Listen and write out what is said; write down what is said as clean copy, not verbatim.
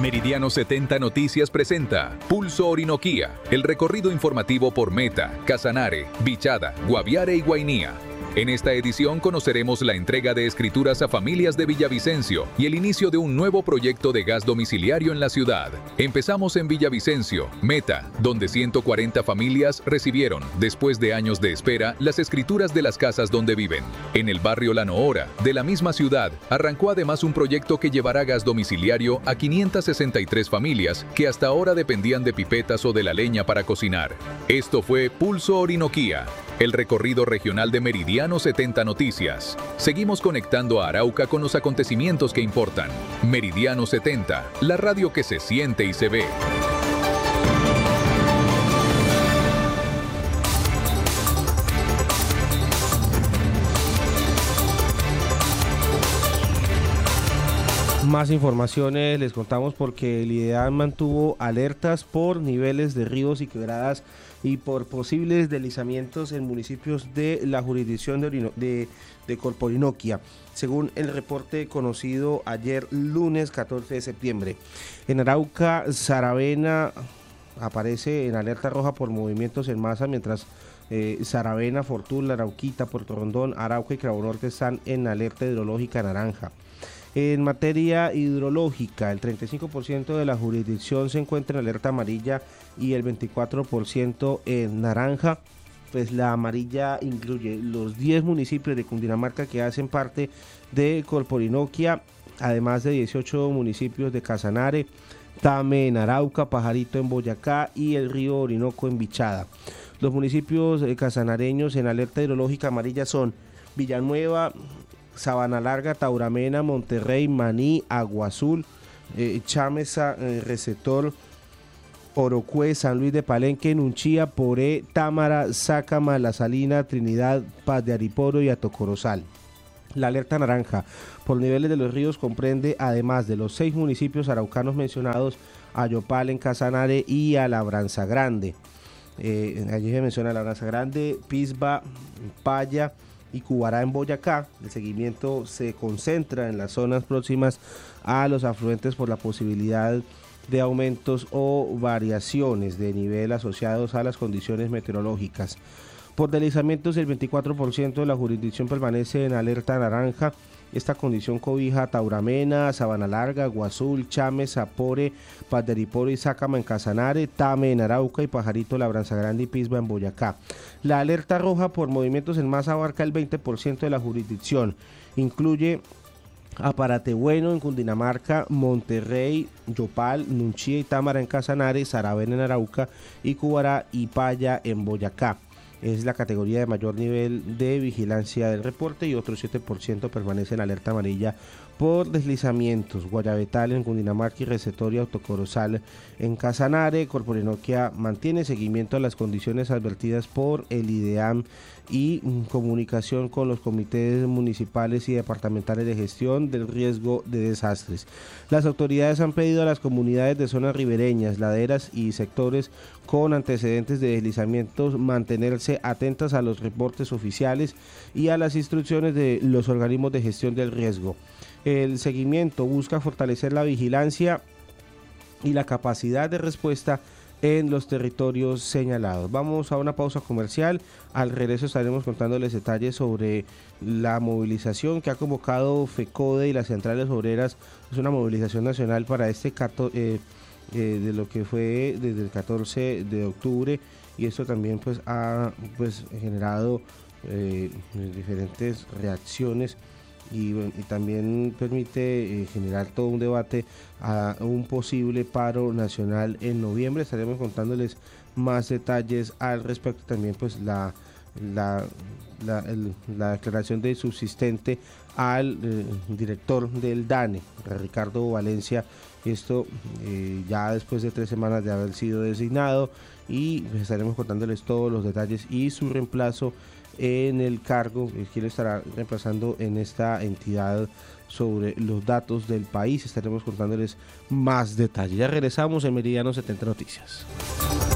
Meridiano 70 Noticias presenta Pulso Orinoquía, el recorrido informativo por Meta, Casanare, Bichada, Guaviare y Guainía. En esta edición conoceremos la entrega de escrituras a familias de Villavicencio y el inicio de un nuevo proyecto de gas domiciliario en la ciudad. Empezamos en Villavicencio, Meta, donde 140 familias recibieron, después de años de espera, las escrituras de las casas donde viven. En el barrio La Nohora, de la misma ciudad, arrancó además un proyecto que llevará gas domiciliario a 563 familias que hasta ahora dependían de pipetas o de la leña para cocinar. Esto fue Pulso Orinoquía, el recorrido regional de Meridiano 70 Noticias. Seguimos conectando a Arauca con los acontecimientos que importan. Meridiano 70, la radio que se siente y se ve. Más informaciones les contamos porque el IDEAM mantuvo alertas por niveles de ríos y quebradas y por posibles deslizamientos en municipios de la jurisdicción de Corporinoquia, según el reporte conocido ayer lunes 14 de septiembre. En Arauca, Saravena aparece en alerta roja por movimientos en masa, mientras Saravena, Fortul, La Arauquita, Puerto Rondón, Arauca y Cravo Norte están en alerta hidrológica naranja. En materia hidrológica, el 35% de la jurisdicción se encuentra en alerta amarilla y el 24% en naranja. Pues la amarilla incluye los 10 municipios de Cundinamarca que hacen parte de Corporinoquia, además de 18 municipios de Casanare, Tame en Arauca, Pajarito en Boyacá y el río Orinoco en Bichada. Los municipios casanareños en alerta hidrológica amarilla son Villanueva, Sabana Larga, Tauramena, Monterrey, Maní, Agua Azul, Chámeza, Recetor, Orocue, San Luis de Palenque, Nunchía, Poré, Támara, Sácama, La Salina, Trinidad, Paz de Ariporo y Atocorozal. La alerta naranja por niveles de los ríos comprende, además de los 6 municipios araucanos mencionados, Ayopal en Casanare y a Labranza Grande. Allí se menciona Labranza Grande, Pisba, Paya y Cubará en Boyacá. El seguimiento se concentra en las zonas próximas a los afluentes por la posibilidad de aumentos o variaciones de nivel asociados a las condiciones meteorológicas. Por deslizamientos, el 24% de la jurisdicción permanece en alerta naranja. Esta condición cobija Tauramena, Sabana Larga, Guazul, Chames, Apore, Paz de Ariporo y Sácama en Casanare, Tame en Arauca y Pajarito, Labranza Grande y Pisba en Boyacá. La alerta roja por movimientos en masa abarca el 20% de la jurisdicción. Incluye Aparatebueno en Cundinamarca, Monterrey, Yopal, Nunchía y Támara en Casanare, Saravena en Arauca y Cubará y Paya en Boyacá. Es la categoría de mayor nivel de vigilancia del reporte y otro 7% permanece en alerta amarilla por deslizamientos. Guayabetal en Cundinamarca y Recetor y Atocorozal en Casanare. Corporinoquia mantiene seguimiento a las condiciones advertidas por el IDEAM y comunicación con los comités municipales y departamentales de gestión del riesgo de desastres. Las autoridades han pedido a las comunidades de zonas ribereñas, laderas y sectores con antecedentes de deslizamientos mantenerse atentas a los reportes oficiales y a las instrucciones de los organismos de gestión del riesgo. El seguimiento busca fortalecer la vigilancia y la capacidad de respuesta en los territorios señalados. Vamos a una pausa comercial. Al regreso estaremos contándoles detalles sobre la movilización que ha convocado FECODE y las centrales obreras. Es una movilización nacional para de lo que fue desde el 14 de octubre y esto también ha generado diferentes reacciones y también permite generar todo un debate a un posible paro nacional en noviembre. Estaremos contándoles más detalles al respecto. También la declaración de subsistente al director del DANE, Ricardo Valencia. Esto ya después de 3 semanas de haber sido designado y estaremos contándoles todos los detalles y su reemplazo en el cargo, quien estará reemplazando en esta entidad sobre los datos del país. Estaremos contándoles más detalles. Ya regresamos en Meridiano 70 Noticias.